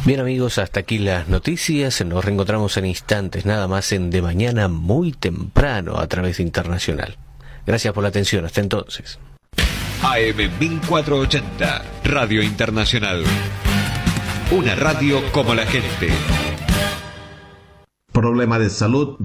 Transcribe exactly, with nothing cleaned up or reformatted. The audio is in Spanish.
Bien amigos, hasta aquí las noticias. Nos reencontramos en instantes, nada más en De Mañana muy temprano a través de Internacional. Gracias por la atención, hasta entonces. A M mil cuatrocientos ochenta, Radio Internacional. Una radio como la gente. Problema de salud.